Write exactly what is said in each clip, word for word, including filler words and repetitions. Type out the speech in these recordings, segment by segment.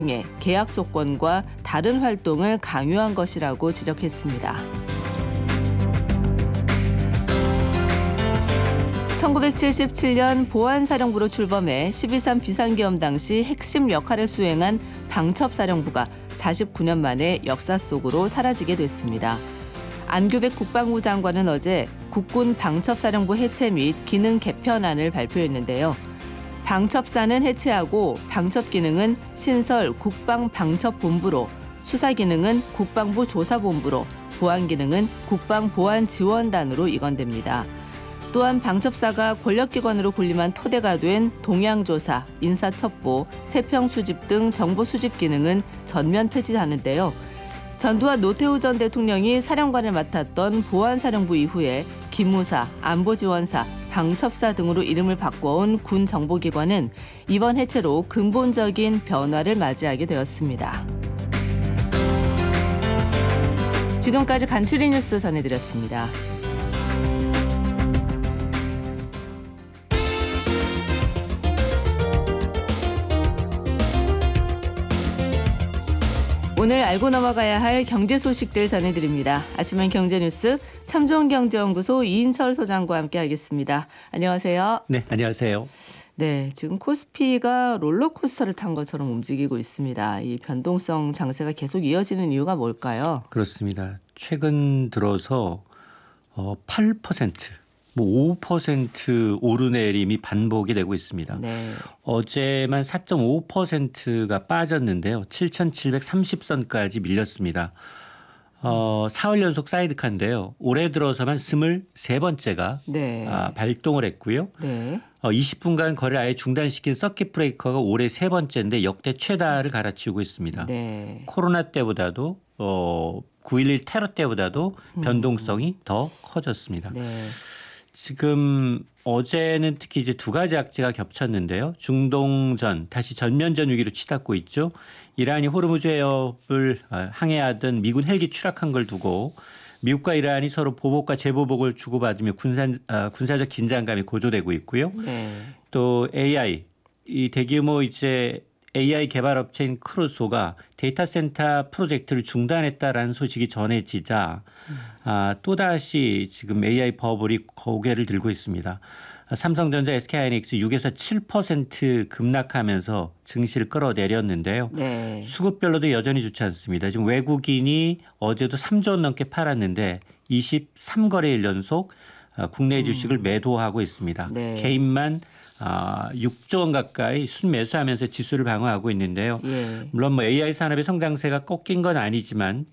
의 계약 조건과 다른 활동을 강요한 것이라고 지적했습니다. 천구백칠십칠 년 보안사령부로 출범해 십이 삼 비상계엄 당시 핵심 역할을 수행한 방첩사령부가 사십구 년 만에 역사 속으로 사라지게 됐습니다. 안규백 국방부 장관은 어제 국군 방첩사령부 해체 및 기능 개편안을 발표했는데요. 방첩사는 해체하고 방첩 기능은 신설 국방방첩본부로, 수사 기능은 국방부 조사본부로, 보안 기능은 국방보안지원단으로 이관됩니다. 또한 방첩사가 권력기관으로 군림한 토대가 된 동향조사, 인사첩보, 세평수집 등 정보수집 기능은 전면 폐지하는데요. 전두환 노태우 전 대통령이 사령관을 맡았던 보안사령부 이후에 기무사, 안보지원사, 방첩사 등으로 이름을 바꿔온 군 정보기관은 이번 해체로 근본적인 변화를 맞이하게 되었습니다. 지금까지 간추리 뉴스 전해드렸습니다. 오늘 알고 넘어가야 할 경제 소식들 전해드립니다. 아침엔 경제뉴스 참좋은경제연구소 이인철 소장과 함께하겠습니다. 안녕하세요. 네, 안녕하세요. 네, 지금 코스피가 롤러코스터를 탄 것처럼 움직이고 있습니다. 이 변동성 장세가 계속 이어지는 이유가 뭘까요? 그렇습니다. 최근 들어서 팔 퍼센트, 뭐 오 퍼센트 오르내림이 반복이 되고 있습니다. 네. 어제만 사 점 오 퍼센트가 빠졌는데요. 칠천칠백삼십 선까지 밀렸습니다. 어, 사흘 연속 사이드카인데요. 올해 들어서만 스물세 번째가 네. 아, 발동을 했고요. 네. 어, 이십 분간 거래를 아예 중단시킨 서킷 브레이커가 올해 세 번째인데 역대 최다를 갈아치우고 있습니다. 네. 코로나 때보다도 어, 구일일 테러 때보다도 변동성이 음. 더 커졌습니다. 네. 지금 어제는 특히 이제 두 가지 악재가 겹쳤는데요. 중동전 다시 전면전 위기로 치닫고 있죠. 이란이 호르무즈 해협을 항해하던 미군 헬기 추락한 걸 두고 미국과 이란이 서로 보복과 재보복을 주고받으며 군사, 아, 군사적 긴장감이 고조되고 있고요. 네. 또 에이아이 이 대규모 이제 에이아이 개발 업체인 크루소가 데이터 센터 프로젝트를 중단했다라는 소식이 전해지자 음. 아, 또다시 지금 에이아이 버블이 고개를 들고 있습니다. 삼성전자, 에스케이하이닉스 육에서 칠 퍼센트 급락하면서 증시를 끌어내렸는데요. 네. 수급별로도 여전히 좋지 않습니다. 지금 외국인이 어제도 삼조 원 넘게 팔았는데 이십삼 거래일 연속 국내 주식을 음. 매도하고 있습니다. 네. 개인만 아, 육조 원 가까이 순매수하면서 지수를 방어하고 있는데요. 예. 물론 뭐 에이아이 산업의 성장세가 꺾인 건 아니지만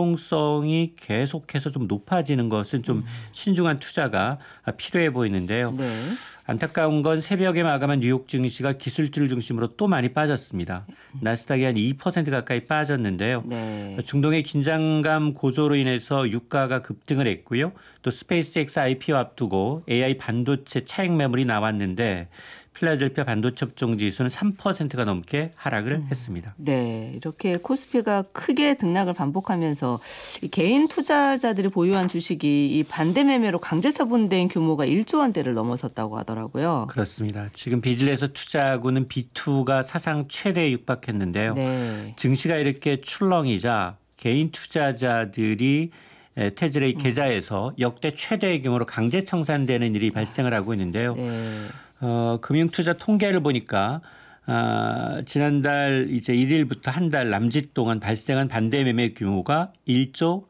변동성이 계속해서 좀 높아지는 것은 좀 음. 신중한 투자가 필요해 보이는데요. 네. 안타까운 건 새벽에 마감한 뉴욕 증시가 기술주를 중심으로 또 많이 빠졌습니다. 나스닥이 한 이 퍼센트 가까이 빠졌는데요. 네. 중동의 긴장감 고조로 인해서 유가가 급등을 했고요. 또 스페이스X 아이피오 앞두고 에이아이 반도체 차익 매물이 나왔는데 필라델피아 반도체 업종 지수는 삼 퍼센트가 넘게 하락을 음. 했습니다. 네, 이렇게 코스피가 크게 등락을 반복하면서 이 개인 투자자들이 보유한 주식이 이 반대 매매로 강제 처분된 규모가 일조 원대를 넘어섰다고 하더라고요. 그렇습니다. 지금 비즈에서 투자하고는 비투가 사상 최대에 육박했는데요. 네. 증시가 이렇게 출렁이자 개인 투자자들이 테즈레이 계좌에서 역대 최대의 규모로 강제 청산되는 일이 발생을 하고 있는데요. 네. 어, 금융투자 통계를 보니까 아, 지난달 이제 일 일부터 한 달 남짓 동안 발생한 반대 매매 규모가 일조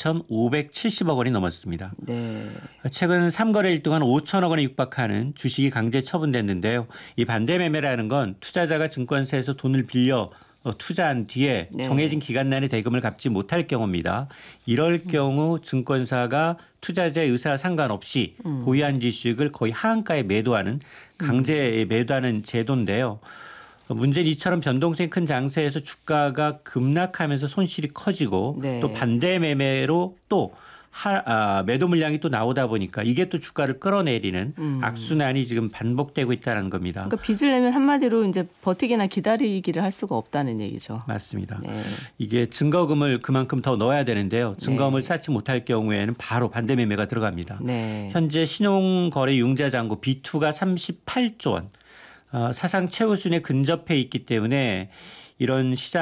이천오백칠십억 원이 넘었습니다. 네. 최근 삼 거래일 동안 오천억 원에 육박하는 주식이 강제 처분됐는데요. 이 반대 매매라는 건 투자자가 증권사에서 돈을 빌려 투자한 뒤에 네. 정해진 기간 내에 대금을 갚지 못할 경우입니다. 이럴 경우 증권사가 투자자의 의사와 상관없이 음. 보유한 주식을 거의 하한가에 매도하는 강제 매도하는 제도인데요. 문제는 이처럼 변동성이 큰 장세에서 주가가 급락하면서 손실이 커지고 네. 또 반대 매매로 또 하, 아, 매도 물량이 또 나오다 보니까 이게 또 주가를 끌어내리는 음. 악순환이 지금 반복되고 있다는 겁니다. 그러니까 빚을 내면 한마디로 이제 버티기나 기다리기를 할 수가 없다는 얘기죠. 맞습니다. 네. 이게 증거금을 그만큼 더 넣어야 되는데요. 증거금을 네. 쌓지 못할 경우에는 바로 반대 매매가 들어갑니다. 네. 현재 신용거래 융자 잔고 비투가 삼십팔조 원, 어, 사상 최고 수준에 근접해 있기 때문에 이런 시장